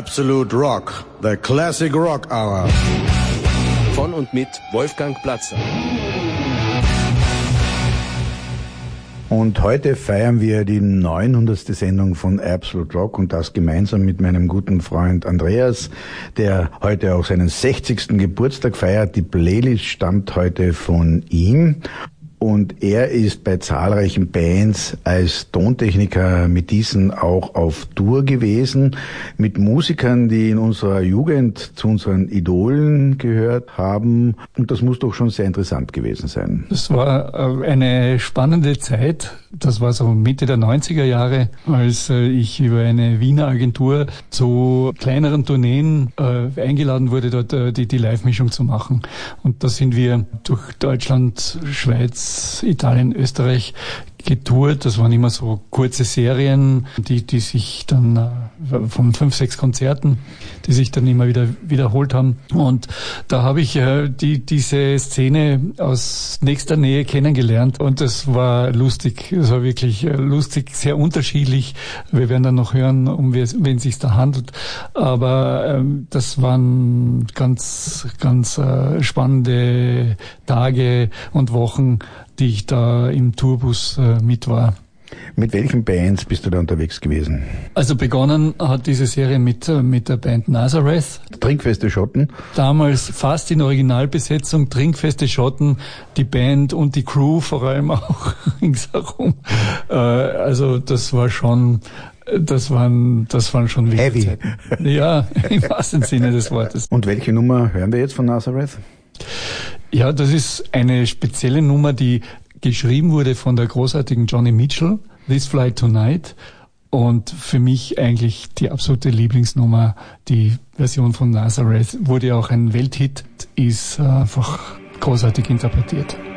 Absolute Rock, the Classic Rock Hour. Von und mit Wolfgang Platzer. Und heute feiern wir die 900. Sendung von Absolute Rock und das gemeinsam mit meinem guten Freund Andreas, der heute auch seinen 60. Geburtstag feiert. Die Playlist stammt heute von ihm. Und er ist bei zahlreichen Bands als Tontechniker mit diesen auch auf Tour gewesen, mit Musikern, die in unserer Jugend zu unseren Idolen gehört haben. Und das muss doch schon sehr interessant gewesen sein. Das war eine spannende Zeit. Das war so Mitte der 90er Jahre, als ich über eine Wiener Agentur zu kleineren Tourneen eingeladen wurde, dort die Live-Mischung zu machen. Und da sind wir durch Deutschland, Schweiz, Italien, Österreich getourt. Das waren immer so kurze Serien, die sich dann von 5, 6 Konzerten, die sich dann immer wieder wiederholt haben. Und da habe ich diese Szene aus nächster Nähe kennengelernt und das war lustig. Es war wirklich lustig, sehr unterschiedlich. Wir werden dann noch hören, um wen es sich da handelt. Aber das waren ganz, ganz spannende Tage und Wochen, die ich da im Tourbus mit war. Mit welchen Bands bist du da unterwegs gewesen? Also begonnen hat diese Serie mit der Band Nazareth. Trinkfeste Schotten? Damals fast in Originalbesetzung, Trinkfeste Schotten, die Band und die Crew vor allem auch ringsherum. Also das waren schon wichtige Heavy. Zeiten. Ja, im wahrsten Sinne des Wortes. Und welche Nummer hören wir jetzt von Nazareth? Ja, das ist eine spezielle Nummer, die geschrieben wurde von der großartigen Joni Mitchell, This Flight Tonight. Und für mich eigentlich die absolute Lieblingsnummer, die Version von Nazareth, wurde auch ein Welthit, ist einfach großartig interpretiert.